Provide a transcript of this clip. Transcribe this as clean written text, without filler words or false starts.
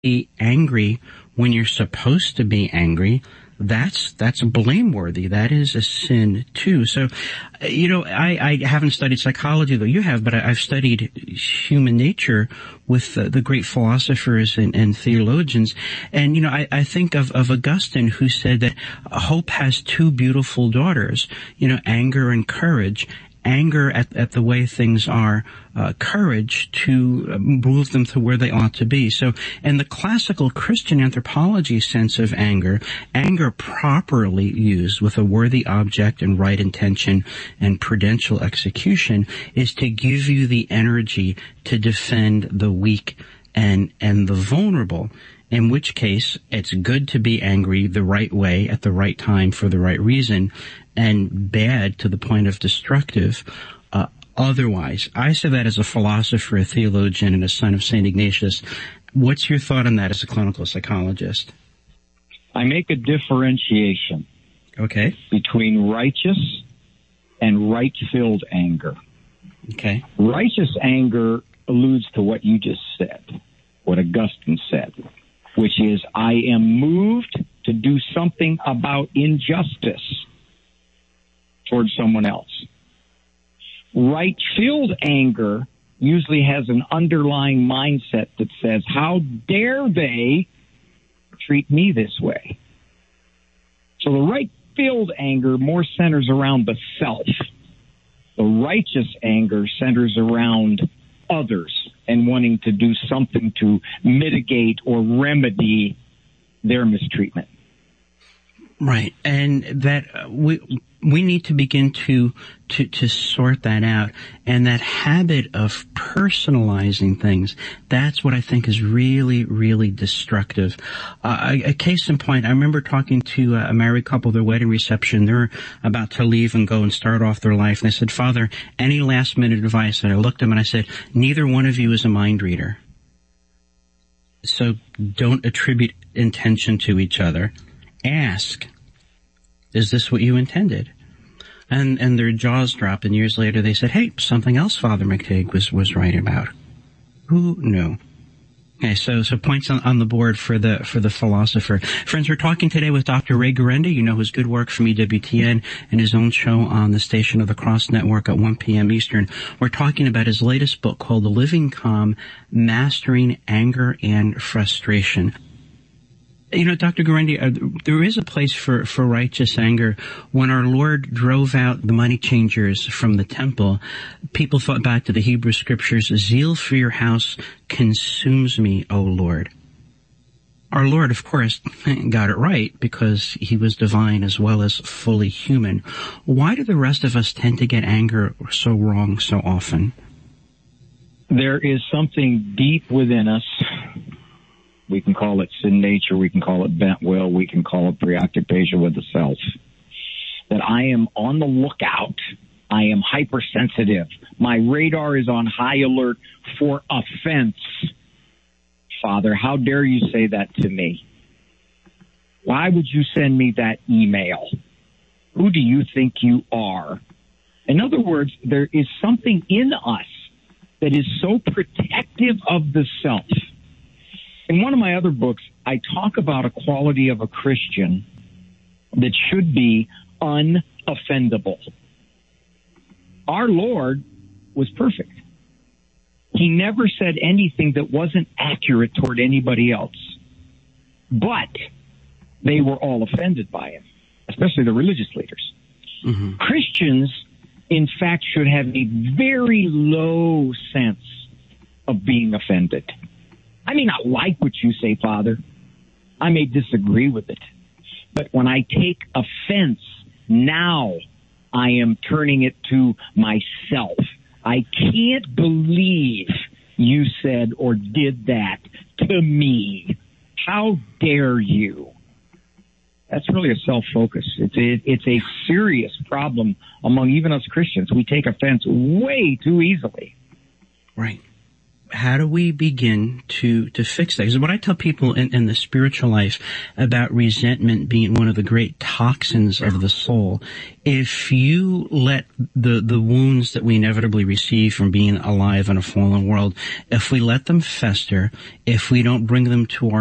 be angry when you're supposed to be angry, that's blameworthy. That is a sin too. So, I haven't studied psychology, though you have, but I've studied human nature with the great philosophers and theologians. And, I think of Augustine, who said that hope has two beautiful daughters, anger and courage. Anger at the way things are, courage to move them to where they ought to be. So in the classical Christian anthropology sense of anger properly used with a worthy object and right intention and prudential execution is to give you the energy to defend the weak and the vulnerable. In which case, it's good to be angry the right way at the right time for the right reason, and bad to the point of destructive otherwise. I say that as a philosopher, a theologian, and a son of St. Ignatius. What's your thought on that as a clinical psychologist? I make a differentiation between righteous and right-filled anger. Okay. Righteous anger alludes to what you just said, what Augustine said, which is, I am moved to do something about injustice towards someone else. Right-filled anger usually has an underlying mindset that says, how dare they treat me this way? So the right-filled anger more centers around the self. The righteous anger centers around others and wanting to do something to mitigate or remedy their mistreatment. Right. And that we need to begin to sort that out. And that habit of personalizing things, that's what I think is really, really destructive. A case in point, I remember talking to a married couple, their wedding reception. They're about to leave and go and start off their life. And I said, Father, any last minute advice? And I looked at them and I said, neither one of you is a mind reader. So don't attribute intention to each other. Ask, is this what you intended? And their jaws dropped, and years later they said, hey, something else Father McTighe was right about. Who knew? Okay, so points on the board for the philosopher. Friends, we're talking today with Dr. Ray Guarendi. You know his good work from EWTN and his own show on the Station of the Cross Network at 1 p.m. Eastern. We're talking about his latest book called The Living Calm, Mastering Anger and Frustration. Dr. Guarendi, there is a place for righteous anger. When our Lord drove out the money changers from the temple, people thought back to the Hebrew scriptures, zeal for your house consumes me, O Lord. Our Lord, of course, got it right because he was divine as well as fully human. Why do the rest of us tend to get anger so wrong so often? There is something deep within us. We can call it sin nature, we can call it bent will, we can call it preoccupation with the self. That I am on the lookout, I am hypersensitive. My radar is on high alert for offense. Father, how dare you say that to me? Why would you send me that email? Who do you think you are? In other words, there is something in us that is so protective of the self. In one of my other books, I talk about a quality of a Christian that should be unoffendable. Our Lord was perfect. He never said anything that wasn't accurate toward anybody else. But they were all offended by him, especially the religious leaders. Mm-hmm. Christians, in fact, should have a very low sense of being offended. I may not like what you say, Father. I may disagree with it. But when I take offense, now I am turning it to myself. I can't believe you said or did that to me. How dare you? That's really a self-focus. It's a serious problem among even us Christians. We take offense way too easily. Right. how do we begin to fix that? Because what I tell people in the spiritual life about resentment being one of the great toxins of the soul, if you let the wounds that we inevitably receive from being alive in a fallen world, if we let them fester, if we don't bring them to our